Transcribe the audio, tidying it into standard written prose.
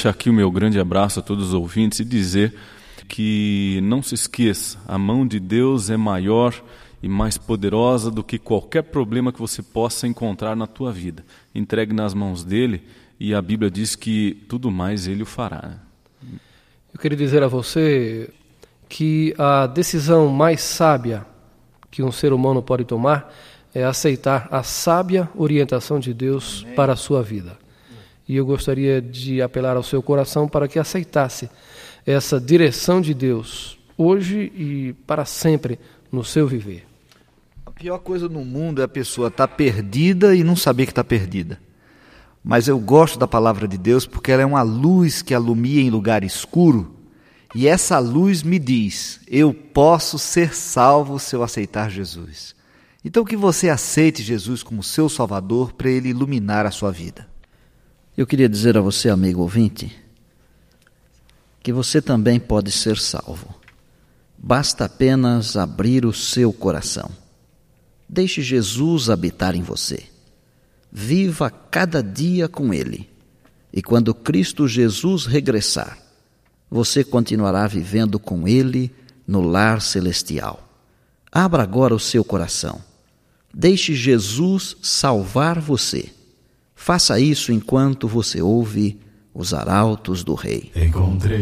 deixar aqui o meu grande abraço a todos os ouvintes e dizer que não se esqueça, a mão de Deus é maior e mais poderosa do que qualquer problema que você possa encontrar na tua vida. Entregue nas mãos dele e a Bíblia diz que tudo mais ele o fará. Eu queria dizer a você que a decisão mais sábia que um ser humano pode tomar é aceitar a sábia orientação de Deus para a sua vida. E eu gostaria de apelar ao seu coração para que aceitasse essa direção de Deus hoje e para sempre no seu viver. A pior coisa no mundo é a pessoa estar perdida e não saber que está perdida. Mas eu gosto da palavra de Deus porque ela é uma luz que alumia em lugar escuro. E essa luz me diz, eu posso ser salvo se eu aceitar Jesus. Então que você aceite Jesus como seu Salvador para Ele iluminar a sua vida. Eu queria dizer a você, amigo ouvinte, que você também pode ser salvo. Basta apenas abrir o seu coração. Deixe Jesus habitar em você. Viva cada dia com Ele. E quando Cristo Jesus regressar, você continuará vivendo com Ele no lar celestial. Abra agora o seu coração. Deixe Jesus salvar você. Faça isso enquanto você ouve os arautos do Rei. Encontrei